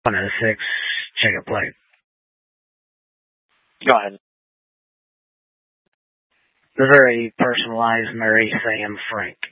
106, check a plate. Go ahead. The very personalized Mary Sam Frank.